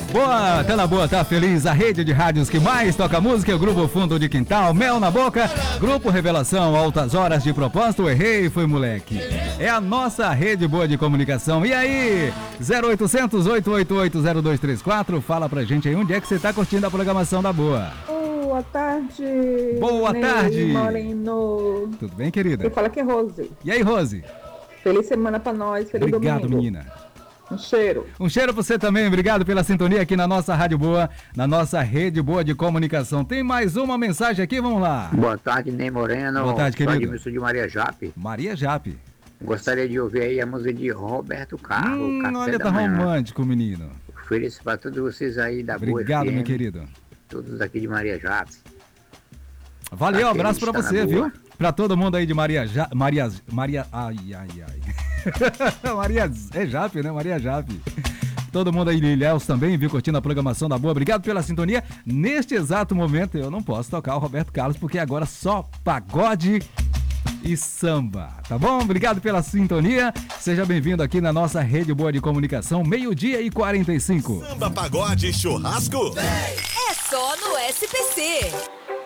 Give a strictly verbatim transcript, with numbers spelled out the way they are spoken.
Boa, tá na boa, tá feliz. A rede de rádios que mais toca música é o Grupo Fundo de Quintal, Mel na Boca, Grupo Revelação, Altas Horas de Propósito, errei, foi moleque. É a nossa rede boa de comunicação. E aí, zero oitocentos, oito oito oito, zero dois três quatro, fala pra gente aí onde é que você tá curtindo a programação da boa. Boa tarde. Boa Ney tarde. Moreno. Tudo bem, querida? Eu falo que é Rose. E aí, Rose? Feliz semana pra nós, feliz Obrigado, domingo. menina. Um cheiro. Um cheiro pra você também, obrigado pela sintonia aqui na nossa Rádio Boa, na nossa rede boa de comunicação. Tem mais uma mensagem aqui, vamos lá. Boa tarde, Ney Moreno. Boa tarde, querido. Sou Admilson de Maria Jape. Maria Jape. Gostaria de ouvir aí a música de Roberto Carlos. Hum, Café olha, da tá Manhã. romântico, menino. Ofereço para todos vocês aí da Boa Obrigado, F M, meu querido. todos aqui de Maria Jape. Valeu, Aquele abraço pra está você, na viu? boa. Pra todo mundo aí de Maria ja... Maria... Maria... Ai, ai, ai. Maria... É Jape, né? Maria Jape. Todo mundo aí de Ilhéus também, viu? Curtindo a programação da Boa. Obrigado pela sintonia. Neste exato momento, eu não posso tocar o Roberto Carlos, porque agora só pagode e samba, tá bom? Obrigado pela sintonia. Seja bem-vindo aqui na nossa rede boa de comunicação, meio-dia e quarenta e cinco. Samba, pagode, churrasco. É só no S P C.